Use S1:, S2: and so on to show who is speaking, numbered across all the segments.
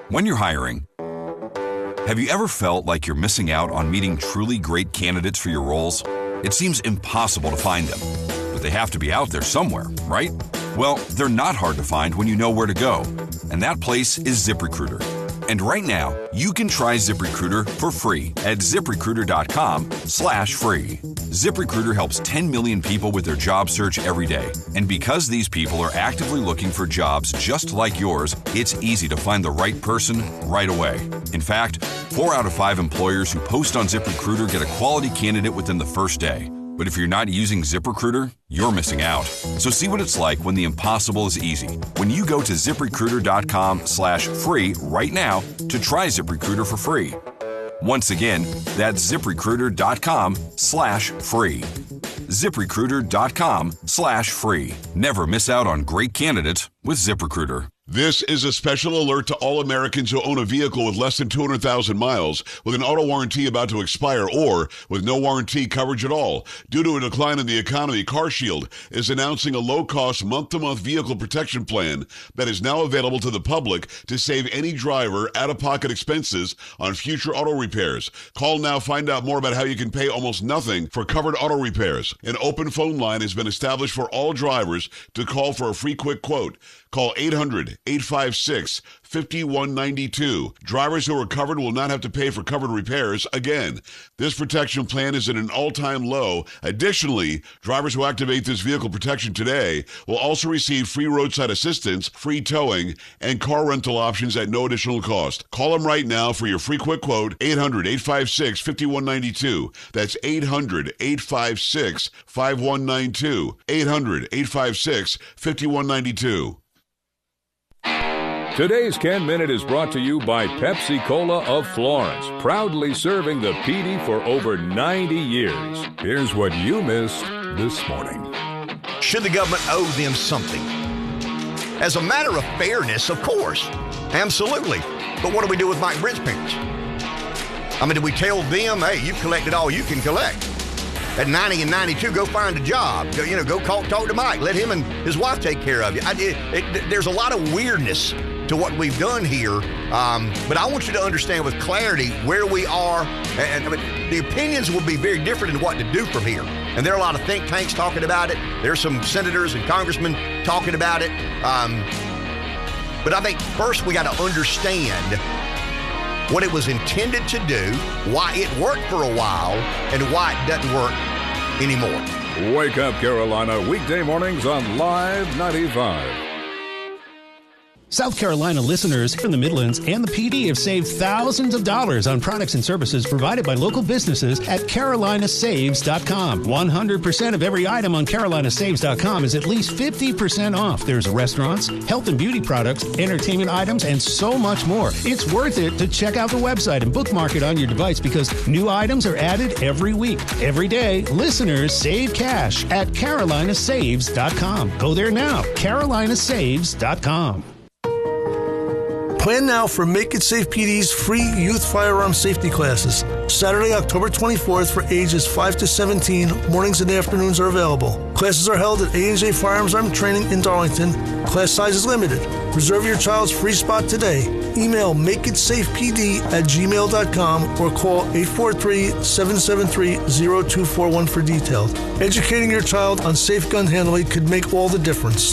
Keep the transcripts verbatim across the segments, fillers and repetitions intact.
S1: When you're hiring, have you ever felt like you're missing out on meeting truly great candidates for your roles? It seems impossible to find them, but they have to be out there somewhere, right? Well, they're not hard to find when you know where to go, and that place is ZipRecruiter. And right now, you can try ZipRecruiter for free at ZipRecruiter.com slash free. ZipRecruiter helps ten million people with their job search every day. And because these people are actively looking for jobs just like yours, it's easy to find the right person right away. In fact, four out of five employers who post on ZipRecruiter get a quality candidate within the first day. But if you're not using ZipRecruiter, you're missing out. So see what it's like when the impossible is easy. When you go to ZipRecruiter.com slash free right now to try ZipRecruiter for free. Once again, that's ZipRecruiter.com slash free. ZipRecruiter.com slash free. Never miss out on great candidates with ZipRecruiter.
S2: This is a special alert to all Americans who own a vehicle with less than two hundred thousand miles, with an auto warranty about to expire, or with no warranty coverage at all. Due to a decline in the economy, CarShield is announcing a low-cost month-to-month vehicle protection plan that is now available to the public to save any driver out-of-pocket expenses on future auto repairs. Call now, find out more about how you can pay almost nothing for covered auto repairs. An open phone line has been established for all drivers to call for a free quick quote. Call eight hundred, eight five six, five one nine two. Drivers who are covered will not have to pay for covered repairs again. This protection plan is at an all-time low. Additionally, drivers who activate this vehicle protection today will also receive free roadside assistance, free towing, and car rental options at no additional cost. Call them right now for your free quick quote, eight hundred, eight five six, five one nine two. That's eight hundred, eight five six, five one nine two. eight hundred, eight five six, five one nine two.
S3: Today's Ken Minute is brought to you by Pepsi Cola of Florence, proudly serving the P D for over ninety years. Here's what you missed this morning.
S4: Should the government owe them something? As a matter of fairness, of course. Absolutely. But what do we do with Mike Britt's parents? I mean, do we tell them, hey, you've collected all you can collect? At ninety and ninety-two, go find a job. Go, you know, go call, talk to Mike. Let him and his wife take care of you. I, it, it, there's a lot of weirdness to what we've done here, um, but I want you to understand with clarity where we are, and, and I mean, the opinions will be very different in what to do from here. And there are a lot of think tanks talking about it. There's some senators and congressmen talking about it. Um, but I think first we got to understand what it was intended to do, why it worked for a while, and why it doesn't work anymore.
S3: Wake Up Carolina, weekday mornings on Live ninety-five.
S5: South Carolina listeners from the Midlands and the P D have saved thousands of dollars on products and services provided by local businesses at Carolina Saves dot com. one hundred percent of every item on Carolina Saves dot com is at least fifty percent off. There's restaurants, health and beauty products, entertainment items, and so much more. It's worth it to check out the website and bookmark it on your device because new items are added every week. Every day, listeners save cash at Carolina Saves dot com. Go there now, Carolina Saves dot com.
S6: Plan now for Make It Safe P D's free youth firearm safety classes. Saturday, October twenty-fourth for ages five to seventeen. Mornings and afternoons are available. Classes are held at A and J Firearms Arm Training in Darlington. Class size is limited. Reserve your child's free spot today. Email makeitsafepd at gmail dot com or call eight four three, seven seven three, zero two four one for details. Educating your child on safe gun handling could make all the difference.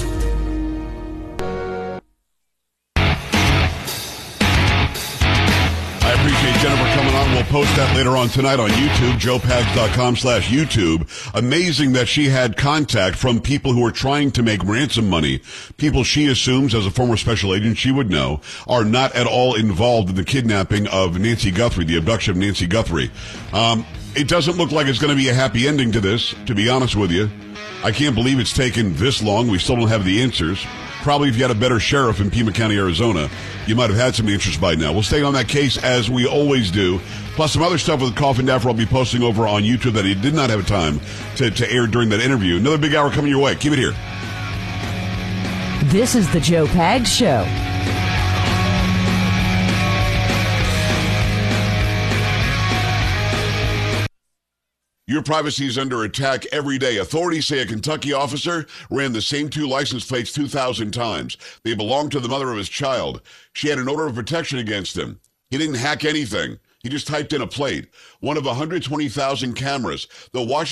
S2: Jennifer coming on. We'll post that later on tonight on YouTube, joe pags dot com slash YouTube. Amazing that she had contact from people who are trying to make ransom money. People she assumes, as a former special agent, she would know, are not at all involved in the kidnapping of Nancy Guthrie, the abduction of Nancy Guthrie. Um, it doesn't look like it's going to be a happy ending to this, to be honest with you. I can't believe it's taken this long. We still don't have the answers. Probably if you had a better sheriff in Pima County, Arizona, you might have had some answers by now. We'll stay on that case as we always do. Plus some other stuff with Coffin Daffer I'll be posting over on YouTube that he did not have time to, to air during that interview. Another big hour coming your way. Keep it here.
S7: This is the Joe Pags Show.
S2: Your privacy is under attack every day. Authorities say a Kentucky officer ran the same two license plates two thousand times. They belonged to the mother of his child. She had an order of protection against him. He didn't hack anything. He just typed in a plate. One of one hundred twenty thousand cameras. The Washington